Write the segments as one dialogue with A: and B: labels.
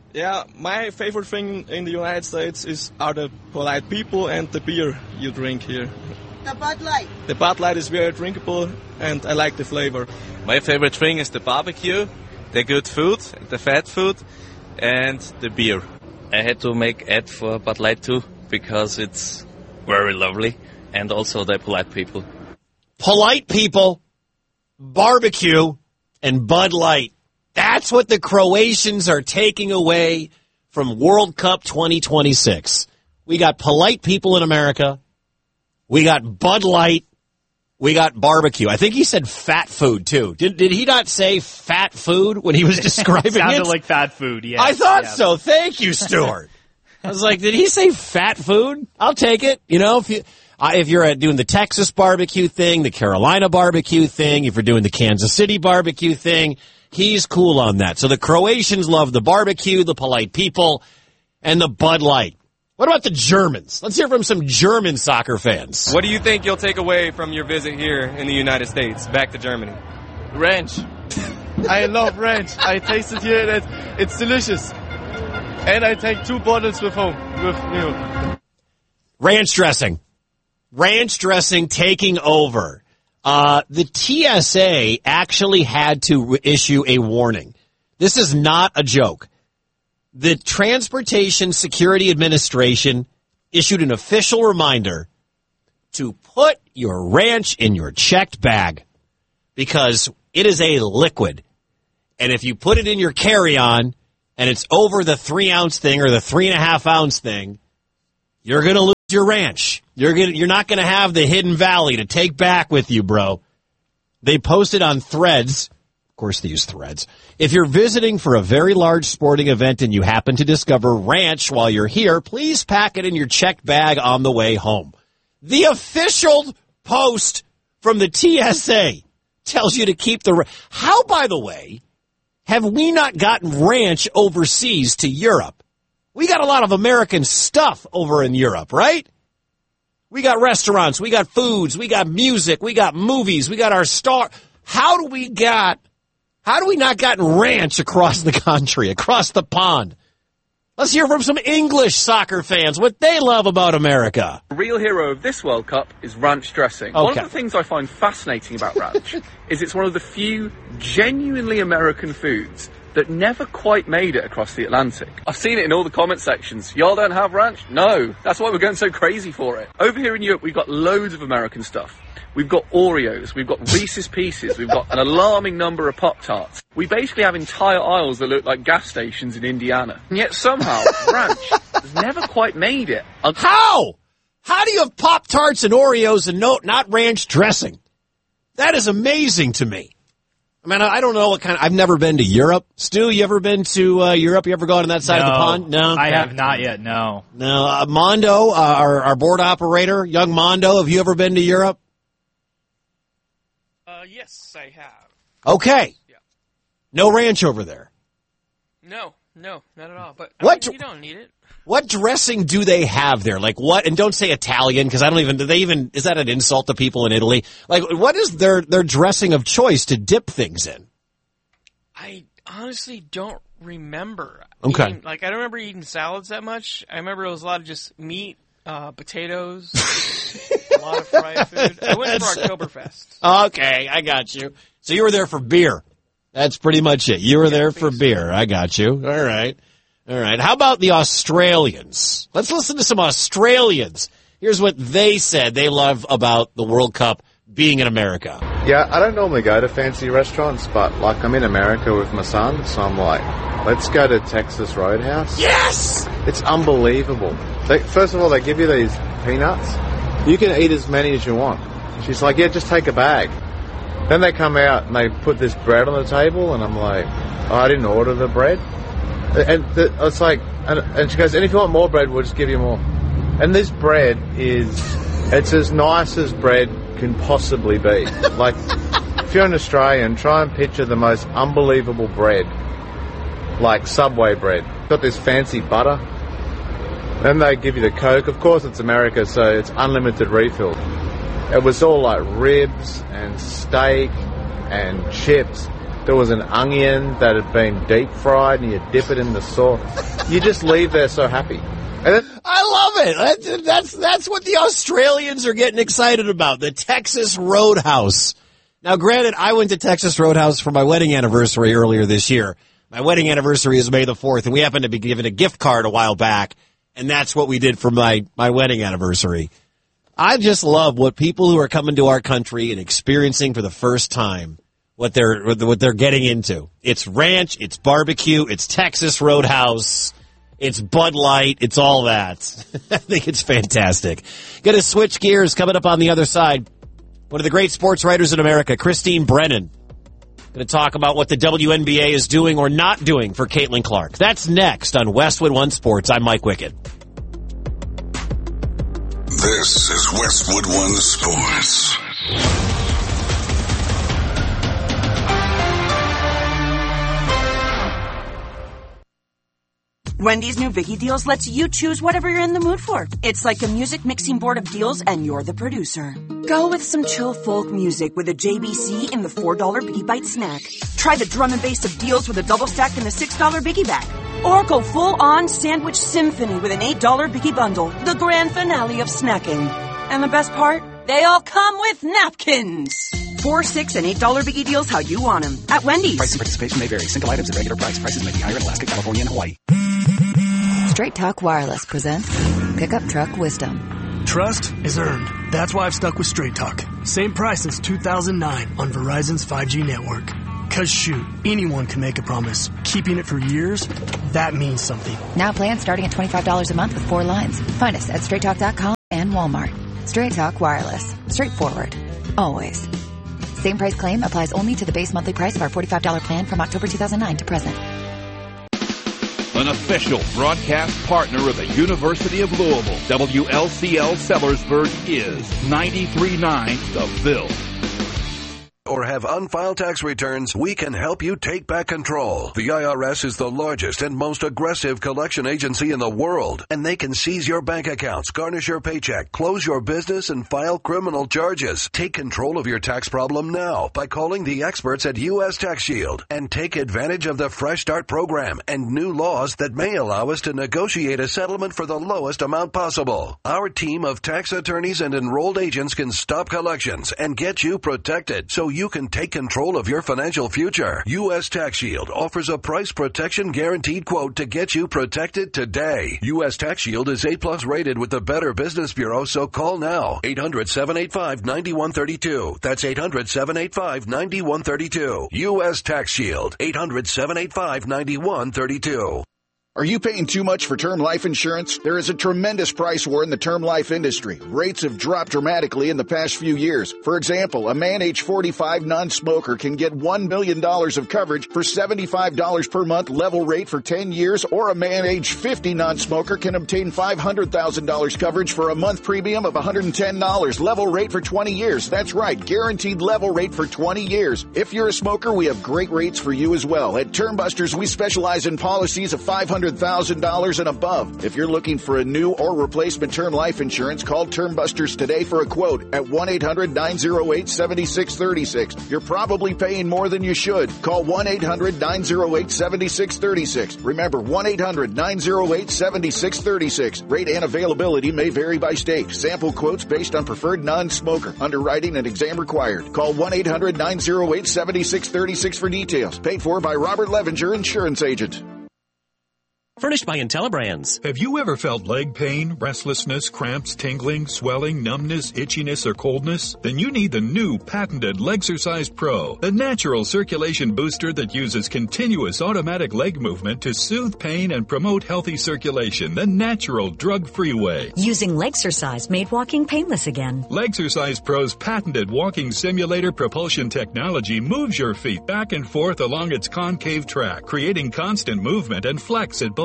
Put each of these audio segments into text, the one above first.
A: Yeah, my favorite thing in the United States are the polite people and the beer you drink here.
B: The Bud Light.
A: The Bud Light is very drinkable and I like the flavor.
C: My favorite thing is the barbecue, the good food, the fat food, and the beer. I had to make ad for Bud Light too because it's very lovely, and also the polite people.
D: Polite people, barbecue, and Bud Light. That's what the Croatians are taking away from World Cup 2026. We got polite people in America. We got Bud Light. We got barbecue. I think he said fat food, too. Did he not say fat food when he was describing it?
E: Sounded like fat food, yeah.
D: I thought so. Thank you, Stuart. I was like, did he say fat food? I'll take it. You know, if you're doing the Texas barbecue thing, the Carolina barbecue thing, if you're doing the Kansas City barbecue thing, he's cool on that. So the Croatians love the barbecue, the polite people, and the Bud Light. What about the Germans? Let's hear from some German soccer fans.
F: What do you think you'll take away from your visit here in the United States, back to Germany?
G: Ranch. I love ranch. I tasted here and it's delicious. And I take 2 bottles with home, with me.
D: Ranch dressing. Ranch dressing taking over. The TSA actually had to issue a warning. This is not a joke. The Transportation Security Administration issued an official reminder to put your ranch in your checked bag because it is a liquid. And if you put it in your carry-on and it's over the 3-ounce thing or the 3.5-ounce thing, you're going to lose your ranch. You're not going to have the Hidden Valley to take back with you, bro. They posted on Threads. Of course, they use Threads. If you're visiting for a very large sporting event and you happen to discover ranch while you're here, please pack it in your checked bag on the way home. The official post from the TSA tells you to keep the... How, by the way, have we not gotten ranch overseas to Europe? We got a lot of American stuff over in Europe, right? We got restaurants, we got foods, we got music, we got movies, we got our star. How do we not gotten ranch across the country, across the pond? Let's hear from some English soccer fans what they love about America.
H: The real hero of this World Cup is ranch dressing.
D: Okay.
H: One of the things I find fascinating about ranch is it's one of the few genuinely American foods that never quite made it across the Atlantic. I've seen it in all the comment sections. Y'all don't have ranch? No. That's why we're going so crazy for it. Over here in Europe, we've got loads of American stuff. We've got Oreos, we've got Reese's Pieces, we've got an alarming number of Pop-Tarts. We basically have entire aisles that look like gas stations in Indiana. And yet somehow, ranch has never quite made it.
D: How? How do you have Pop-Tarts and Oreos and not ranch dressing? That is amazing to me. I mean, I don't know what kind of... I've never been to Europe. Stu, you ever been to Europe? You ever gone on that side of the pond? No?
E: I have not yet, no.
D: No. Mondo, our board operator, young Mondo, have you ever been to Europe?
I: Yes, I have.
D: Okay.
I: Yeah.
D: No ranch over there.
I: No, not at all. But you don't need it.
D: What dressing do they have there? Like what? And don't say Italian because I don't even. Do they even? Is that an insult to people in Italy? Like what is their dressing of choice to dip things in?
I: I honestly don't remember.
D: Okay.
I: I don't remember eating salads that much. I remember it was a lot of just meat, potatoes, a lot of fried food. I went for Oktoberfest.
D: Okay, I got you. So you were there for beer. That's pretty much it. You were there for beer. I got you. All right. How about the Australians? Let's listen to some Australians. Here's what they said they love about the World Cup being in America.
J: Yeah, I don't normally go to fancy restaurants, but like I'm in America with my son, so I'm like, let's go to Texas Roadhouse.
D: Yes!
J: It's unbelievable. First of all, they give you these peanuts. You can eat as many as you want. She's like, yeah, just take a bag. Then they come out and they put this bread on the table, and I'm like, oh, I didn't order the bread. And it's like, and she goes, and if you want more bread, we'll just give you more. And this bread it's as nice as bread can possibly be. Like, if you're an Australian, try and picture the most unbelievable bread, like Subway bread. Got this fancy butter. Then they give you the Coke. Of course, it's America, so it's unlimited refill. It was all like ribs and steak and chips. there was an onion that had been deep fried and you dip it in the sauce. You just leave there so happy. And then,
D: I love it. That's what the Australians are getting excited about. The Texas Roadhouse. Now, granted, I went to Texas Roadhouse for my wedding anniversary earlier this year. My wedding anniversary is May the 4th, and we happened to be given a gift card a while back, and that's what we did for my wedding anniversary. I just love what people who are coming to our country and experiencing for the first time what they're getting into. It's ranch, it's barbecue, it's Texas Roadhouse, it's Bud Light, it's all that. I think it's fantastic. Going to switch gears. Coming up on the other side, one of the great sports writers in America, Christine Brennan. Going to talk about what the WNBA is doing or not doing for Caitlin Clark. That's next on Westwood One Sports. I'm Mike Wickett.
B: This is Westwood One Sports.
K: Wendy's new Biggie Deals lets you choose whatever you're in the mood for. It's like a music mixing board of deals, and you're the producer. Go with some chill folk music with a JBC in the $4 Biggie Bite snack. Try the drum and bass of deals with a double stack in the $6 Biggie bag. Or go full-on sandwich symphony with an $8 Biggie bundle, the grand finale of snacking. And the best part? They all come with napkins. $4, $6, and $8 Biggie Deals how you want them. At Wendy's.
L: Price and participation may vary. Single items at regular price. Prices may be higher in Alaska, California, and Hawaii.
M: Straight Talk Wireless presents Pickup Truck Wisdom.
N: Trust is earned. That's why I've stuck with Straight Talk. Same price since 2009 on Verizon's 5G network. Cause shoot, anyone can make a promise. Keeping it for years, that means something.
M: Now plans starting at $25 a month with 4 lines. Find us at straighttalk.com and Walmart. Straight Talk Wireless. Straightforward. Always. Same price claim applies only to the base monthly price of our $45 plan from October 2009 to present.
O: An official broadcast partner of the University of Louisville, WLCL Sellersburg is 93.9 The Ville.
P: Or have unfiled tax returns, we can help you take back control. The IRS is the largest and most aggressive collection agency in the world, and they can seize your bank accounts, garnish your paycheck, close your business, and file criminal charges. Take control of your tax problem now by calling the experts at U.S. Tax Shield and take advantage of the Fresh Start program and new laws that may allow us to negotiate a settlement for the lowest amount possible. Our team of tax attorneys and enrolled agents can stop collections and get you protected so you can take control of your financial future. U.S. Tax Shield offers a price protection guaranteed quote to get you protected today. U.S. Tax Shield is A+ rated with the Better Business Bureau, so call now. 800-785-9132. That's 800-785-9132. U.S. Tax Shield. 800-785-9132.
Q: Are you paying too much for term life insurance? There is a tremendous price war in the term life industry. Rates have dropped dramatically in the past few years. For example, a man age 45 non-smoker can get $1 million of coverage for $75 per month level rate for 10 years, or a man age 50 non-smoker can obtain $500,000 coverage for a month premium of $110 level rate for 20 years. That's right, guaranteed level rate for 20 years. If you're a smoker, we have great rates for you as well. At Term Busters, we specialize in policies of $500,000 and above. If you're looking for a new or replacement term life insurance, call Term Busters today for a quote at 1-800-908-7636. You're probably paying more than you should. Call 1-800-908-7636. Remember, 1-800-908-7636. Rate and availability may vary by state. Sample quotes based on preferred non-smoker. Underwriting and exam required. Call 1-800-908-7636 for details. Paid for by Robert Levinger, Insurance Agent.
R: Furnished by IntelliBrands.
S: Have you ever felt leg pain, restlessness, cramps, tingling, swelling, numbness, itchiness, or coldness? Then you need the new patented Legsercise Pro, the natural circulation booster that uses continuous automatic leg movement to soothe pain and promote healthy circulation the natural, drug-free way.
T: Using Legsercise made walking painless again.
S: Legsercise Pro's patented walking simulator propulsion technology moves your feet back and forth along its concave track, creating constant movement and flex at both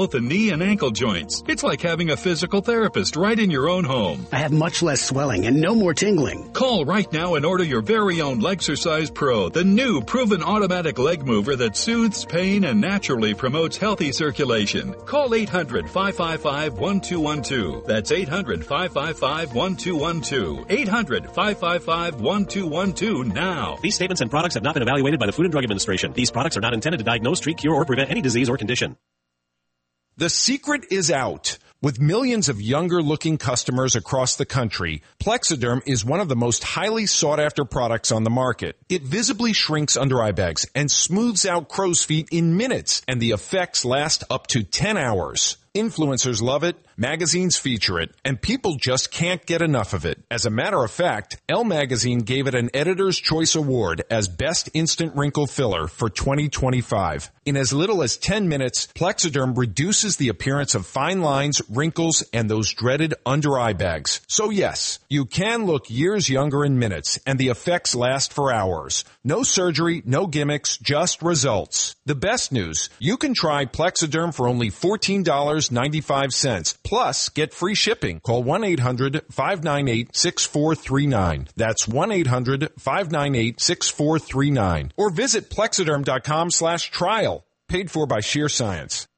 S: both the knee and ankle joints. It's like having a physical therapist right in your own home.
N: I have much less swelling and no more tingling.
S: Call right now and order your very own Legsercise Pro, the new proven automatic leg mover that soothes pain and naturally promotes healthy circulation. Call 800-555-1212. That's 800-555-1212. 800-555-1212 now.
R: These statements and products have not been evaluated by the Food and Drug Administration. These products are not intended to diagnose, treat, cure, or prevent any disease or condition.
U: The secret is out. With millions of younger-looking customers across the country, Plexiderm is one of the most highly sought-after products on the market. It visibly shrinks under-eye bags and smooths out crow's feet in minutes, and the effects last up to 10 hours. Influencers love it, magazines feature it, and people just can't get enough of it. As a matter of fact, Elle Magazine gave it an Editor's Choice Award as Best Instant Wrinkle Filler for 2025. In as little as 10 minutes, Plexiderm reduces the appearance of fine lines, wrinkles, and those dreaded under-eye bags. So yes, you can look years younger in minutes, and the effects last for hours. No surgery, no gimmicks, just results. The best news, you can try Plexiderm for only $14.95. Plus, get free shipping. Call 1-800-598-6439. That's 1-800-598-6439. Or visit Plexiderm.com/trial. Paid for by Sheer Science.